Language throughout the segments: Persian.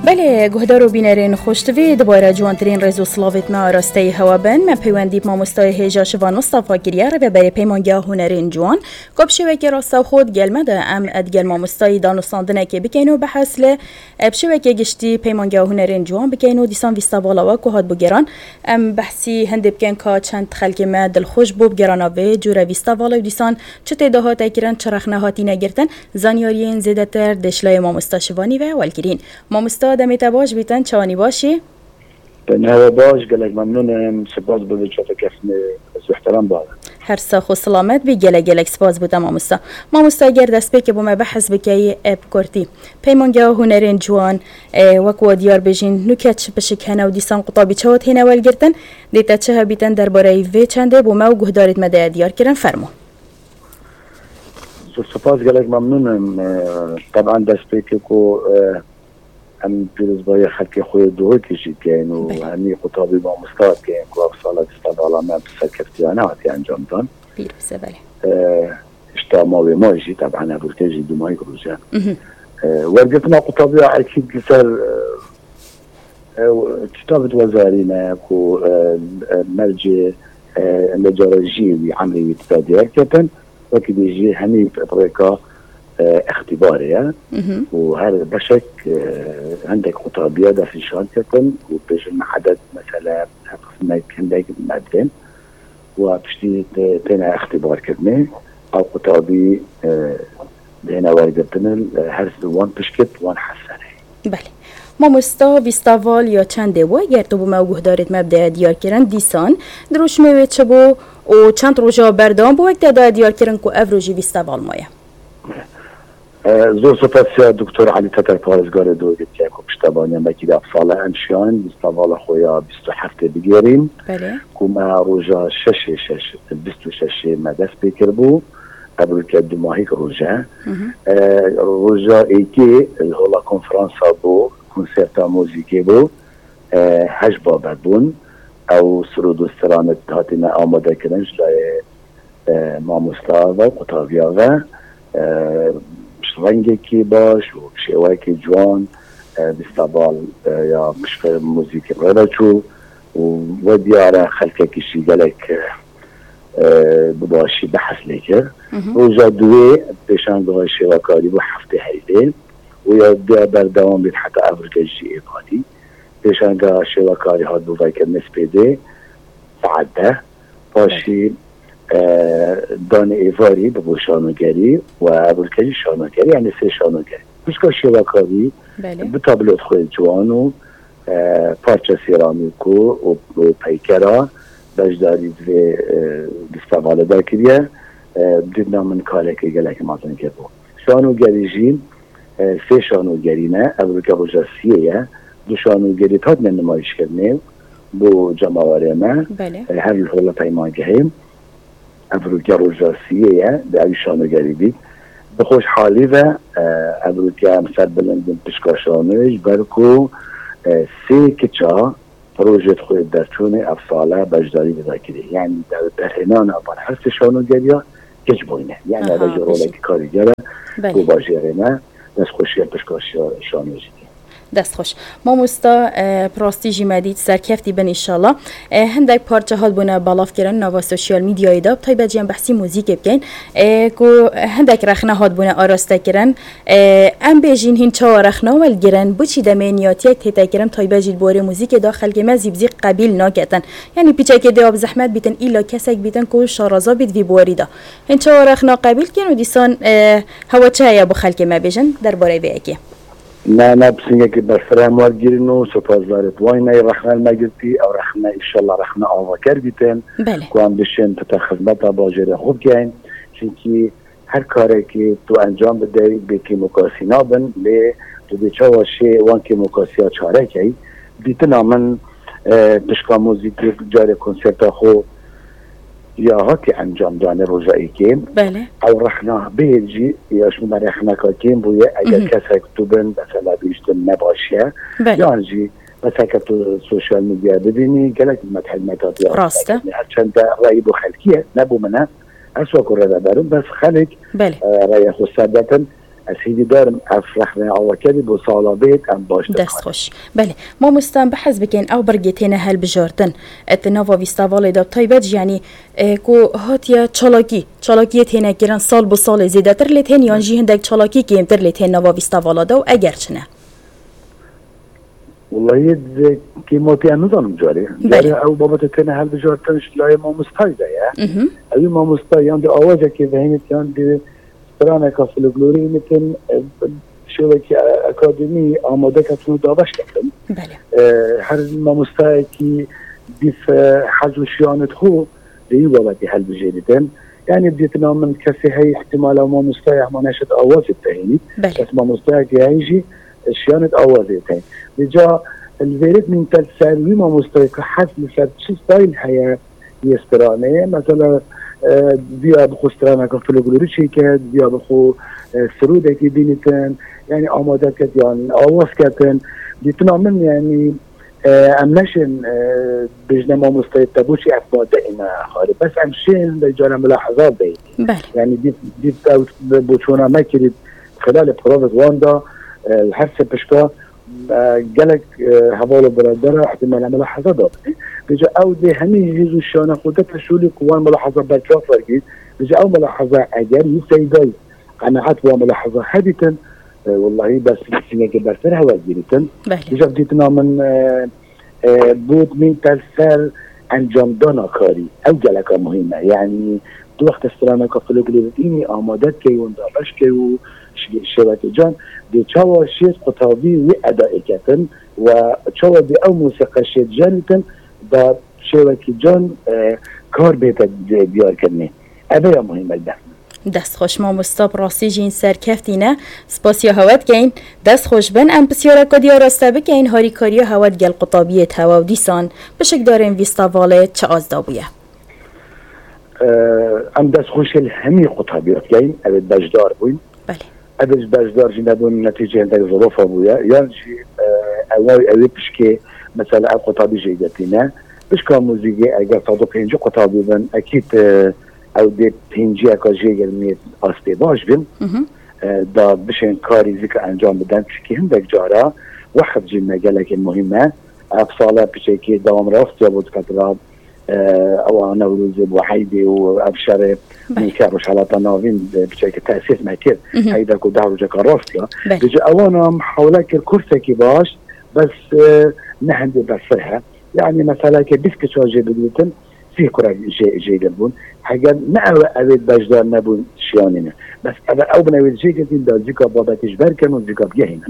بله گهدار و بینرین خوشتوی دوباره جوانترین رزو سلاویت ما راسته هوا بن من پیوندی ما مستای هجا شوان مصطفی گریه رو بری پیمانگاه هنرین جوان گب شوی که راسته خود گلمه ده ام ادگل ما مستای دانستاندنه که بکنو به حاصله بشوی که گشتی پیمانگاه هنرین جوان بکنو دیسان ویستا والا و کوهاد بگران ام بحثی هندی بکن که چند خلک ما دل خوش بوب گرانا و جوره ویستا والا و دیسان چه تعداد تکران چرخنه هاتی نگرتن زانیارین زیادتر دشلای ما مستشوانی و والکرین ما مست دمیت باش بیتن چانی باشی؟ نه باش گلک ممنونم سپاس بوده چطور کسنه از احترام باید هر ساخو سلامت بی گلک سپاس بوده ما مستا گر دست بی که بومه بحث بکی اب کرتی پیمانگاه هنرین جوان وکو دیار بجین نکت بشک هنو دیسان قطابی چوات هنه والگرتن دیتا چه بیتن درباره وی چنده بومه و گهدارت مده دیار کرن فرمو سپاس گلک ممنونم طبعا دست بی که ام پیروزبای خلق خود دوه کشید که اینو همی خطابی با مستاد که این کلاف سالات استادالا من سرکفتیانه هاتی انجام دان پیروزه بله اشتا ما به مایشی طبعا ابرکجی دومای کروزه ورگتنا خطابی اکید کسر کتابت وزارینه که مرجع لجارجی وی عملی اتفادیه کتن وكي بيجي هني بطريقه اختباريه وهذا بشك عندك خطابيه ده في شانتكم وبيجي عدد مثلا قسم كندك مادين وبشتي تنا اختبار كدني او خطابي هنا ورقتنا هرس وان بشكت وان حسنه بله ما مستا ویستاوال یا چنده و اگر تو با موجود دارید مبدأ دیار کردن دیسان دروش میوید چبو و چند روزا بردام با یک تعداد دیار کردن که افروجی ویستاوال مایه زور سپاس دکتر علی تتر پارزگار دو گفت که پشتبانی مکید افصال انشان ویستاوال خویا 27 بگیریم بله که روزا 26 مدرس بکر بو قبل که دو ماهی روزا ایکی هلا کنفرانسا بو کنسرتا موزیکی بو هش بابد بون او سرود و استرانت هاتینا آماده کردن جلای ماموستا و قطابیا و رنگی که باش و شیوه که جوان بستابال یا مشکل موزیکی برده چو و دیاره خلقه کشی گلک بباشی بحث لیکر روزا دوی پیشنگاه شیوه کاری بو هفته هیدین و یا بیا بردوام بید حتی افرکجی ایقادی پیشنگاه شیوه کاری ها دو ویکر نسبیده سعده باشی دان ایواری ببو شانوگری و افرکجی شانوگری یعنی سه شانوگری بشکا شیوه کاری به تابلوت خود جوان و پارچه سیرامیکو و پیکرا بجدارید و بستواله در کریه دیدنا من کاره که گلک مازن که بو شانوگری جین سه شانوگری نه افرکه روژا سیه دو شانوگری تاد نمایش کرنه بو جماواره ما هر الحوله پیمانگه هم افرکه روژا سیه به اوی شانوگری بید بخوش حالی و افرکه همسر بلندن پشکاشانوش برکو سه کچا پروژت خود در چون افصاله بجداری بذاکره یعنی در هنان ابان هست شانوگری ها کچ بوینه یعنی در جرولک کاریگره و باجره نه دست خوشی پشکاشی شانوگری دست خوش ما مستا پراستیجی مدید سرکفتی بن انشالله هندک پارچه هات بونه بالاف کردن نوا سوشیال میدیای دا تای بجیم بحثی موزیک بگین کو هندک رخنه هات بونه آراسته کردن ام بجین هین چا رخنه ول گرن بچی دمنیاتی تیتا کردن تای بجید بوره موزیک داخل که مزیبزی قبیل ناکتن یعنی پیچه که دیاب زحمت بیتن ایلا کسک بیتن کو شارازا بید وی بوری دا هین چا رخنه قبیل کردن و دیسان هوا چه یا بخل که ما بجن درباره بیاکی نه بسنگه که برفرهم ورگیرین و سپاسدارت واینه رخنه المگرتی او رخنه ایشالله رخنه آواکر بیتن که هم بشین تا خدمت باجره خوب گین چونکه هر کاری که تو انجام بده بیکی مکاسی نابن لی تو بیچه واشه وانکه مکاسی ها چاره که بیتنا من پشکا موزیکی جاره کنسرت خو یا ها که انجام دانه روزایی کیم او رخنه بیجی یا شما رخنه که کیم بویه اگر کسی کتوبن مثلا بیشتر نباشه یا انجی مثلا که تو سوشال میدیا ببینی گلک متحدمتات یا راسته هرچند رای بو خلکیه نبو منه اصلا که رده دارم بس خلک رای خود سردتن از هیدی دارم افرح و آوکدی بو سالابیت ام باش دست خوش بله ما مستان بحث بکن او برگتین هل بجارتن اتناوا ویستاوال داب تایبت یعنی کو هاتیا چالاکی تینه گرن سال بو سال زیده تر لیتین یان جی هندک چالاکی کیم تر لیتین نوا ویستاوالا دو اگر چنه والله كيموتي نظام جاري او بابا تنه هل بجارتنش لا ما مستايده يا اي ما مستاي عندي اواجه كده هنا عندي استرانا كافل جلوري مثل شبكه اكاديمي آماده كتون داوش کردم هر ما مستاي كي ديف حجو شيانت هو دي بابتي هل بجيدن يعني بديتنا من كسي هي احتمال ما مستاي ما نشد اواز التهيني بس ما مستاي يجي شيانت اوازيتين لجا الفيريد من تلسالوي ما مستيقى حسب شو ستايل حياة يستراني مثلا بيا بخو استرانا كفلو قلوريشي كاد بيا بخو سرودة كي بينتن يعني آمادة كد يعني آواز كتن ديتنا من يعني امنشن بجنا ما مستيقى بوشي افباد دائما خاري بس امشين بجانا ملاحظات دي يعني ديت بوشونا ما كريد خلال بروفيز واندا الحرسة بشكا جالك هبالو برادرة احتمال ملاحظة دابني بيجا او دي همي يجيزو الشانة خودت شولي كوان ملاحظة بركا فرقيد بيجا او ملاحظة اجر يسيداي قناعات وملاحظة حديثا والله بس سنة برسر هوا جيريتن بيجا بديتنا من بود من تلسال انجام دانا كاري او جالك مهمة يعني دو وقت استرانا كفلو قليلتيني آمادت كي وندابش كي شبكة جان دي تشاوا شيء قطابي وأداء كتن وتشاوا دي أو موسيقى شيء جانتن دا شبكة جان كار بيتا ديار كني أبدا مهم الدفن دست خوش ما مستاب راستی جین سرکفتینه سپاسیا هوت کین دست خوش بن ام بسیار کدیا راسته بکین هاری کاری هوت گل قطابیت هوا و دیسان بشک داریم ویستاواله چه آزدابویه ام دست خوش الهمی قطابیت کین ابد بجدار بوین بله ابد بجدار جنبون نتیجه عندك ظروف ابويا يعني اوي بشكي مثلا قطابي جيدتنا بشكا موزيكي اگر صادق هنجي قطابي بن اكيد او دي هنجي اكا جيجل استه باش بن دا بشن كاري زيكا انجام بدن بشكي هندك جارا واحد جي مجالك المهمة افصالة بشكي دوام راست يابود كتراب او انا وروزي بوحيدي وابشر ميكاروش على طناوين بشكل تأسيس مكير هيدا كو دعو جاكا راستيا بيجي اوانا محاولك الكورسة كي باش بس نحن دي بسرها يعني مثلا كي بسكتشو جي بدوتن فيه كرة جي قلبون حاجة نعوى أبيت بجدار نبون شيانينا بس أو بناوي جي قلبين دا زيكا بابا تجبر كان وزيكا بيهينا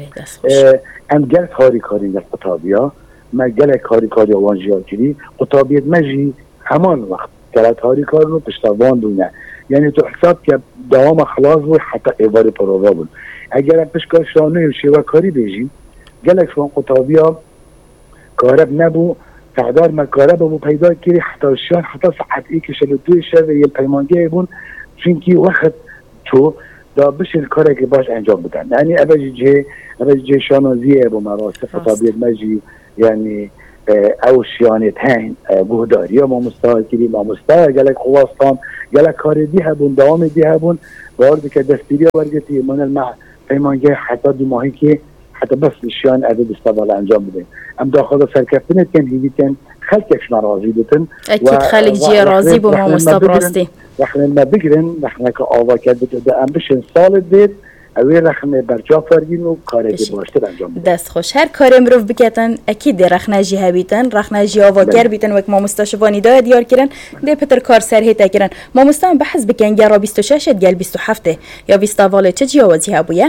ام جالت هاري كارين القطابية ما جالك هاري كاري وانجيا كري قطابية مجي همان وقت جالت هاري كاري بشتاوان دونا يعني تو حساب که دوام خلاص بود حتی ایواری پروگا بود اگر پشکار شانه شیوه کاری بیجیم گلک شوان قطابیا کارب نبو تعدار ما کارب بو پیدا کری حتی شان حتی ساعت ای که شلو دوی شد یه پیمانگه بون چونکی وقت تو دا بشه کاری که باش انجام بدن یعنی اوج جه شانازیه بو مراسم قطابیت مجی یعنی او شیانت هین گهداری ما مستاکری ما مستا گلک خواستان گلک کاری دی هبون دوام دی هبون وارد که دستیری ورگتی من المع پیمانگه حتی دو ماهی که حتی بس شیان عدد استفاده انجام بده ام داخل سرکفتنت کن هیدی کن خلقش راضی بتن اکید خلق جی راضی بو ما مستبرستی رحنا ما بگرن رحنا که آوا کرد ده ام بشن سال دید اوی رخنه برجا فرگین و کاری باشتر انجام بده دست خوش هر کاری مروف بکتن اکید رخنه جی هبیتن رخنه جی آواگر بیتن وک ما مستشفانی دا دیار کرن ده پتر کار سرهیتا کرن ما مستان بحث بکن گرا 26 گل 27 یا ویستاواله چه جی آوازی هبویه؟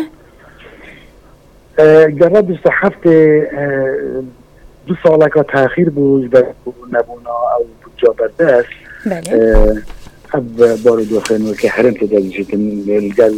گرا 27 دو ساله که تاخیر بود نبونا او جا بردست بله اب بارو دو خینو که حرم تدل جیتن الگل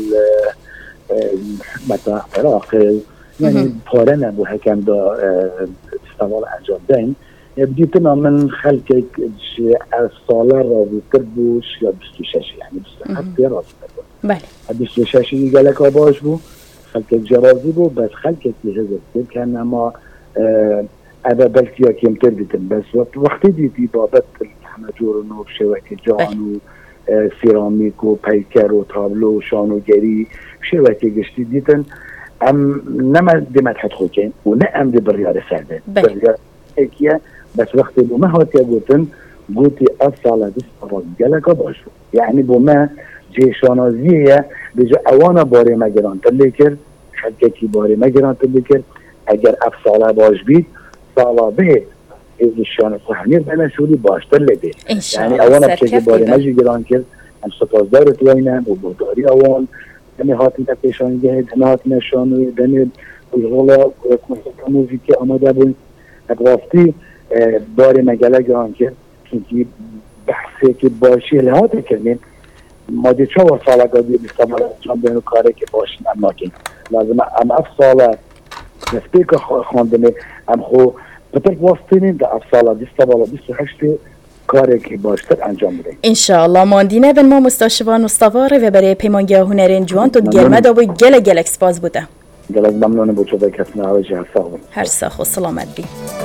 متا عراق يعني قارنا بو حكم دا استعمال انجام دين بديتنا من خلق الصالة راضي تربوش يا 26 يعني 27 راضي بله 26 قال لك باش بو خلق الجرازي بو بس خلق الجهاز كان ما ابا بلكي كيم تربيتن بس وقت دي بابت الحمجور انه بشوكه جان سیرامیک و پیکر و تابلو و شانوگری شوكي گشتی دیتن ام نما دمت خوكين ونا ام دي بريار سردن بريار اكيا بس وقت ما هاتي قوتن قوتي الصلاة دي صلاة جلقة باشو يعني بما جي شانازية بجا اوانا باري مجران تلكر حكاكي باري مجران تلكر اگر اف صلاة باش بيت صلاة به از الشان صحنير بنا شولي باشتر لده يعني اوانا بشكي باري مجران كر ام ستازدار توينه وبوداري اوان همه هاتن تپیشان گهد همه هاتن شانوی دنید ویغالا موزیکی آماده بون اقوافتی بار مگله گران که چونکی بحثی که باشی لحاظه کردیم ما دی چه ساله گادی بستمال انجام بینو کاره که باشین ام ناکین لازم ام اف ساله نسبی که خواندنه ام خو پترک واسطینیم ده اف ساله 28 کاری که باشتر انجام بده. انشالله ماندینه بن ما مستشفان مصطفی و برای پیمانگی هنرین جوان تو گلمه دو گل سپاس بوده. گلک ممنون بود که کسی نهایش هر ساخت. هر ساخت و سلامت بی.